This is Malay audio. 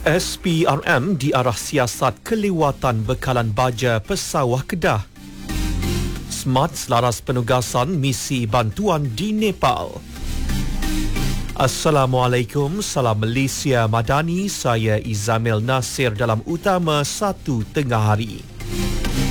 SPRM diarah siasat kelewatan bekalan baja pesawah Kedah. Smart selaras penugasan misi bantuan di Nepal. Assalamualaikum, salam Malaysia Madani, saya Izamil Nasir dalam utama 1 tengah hari.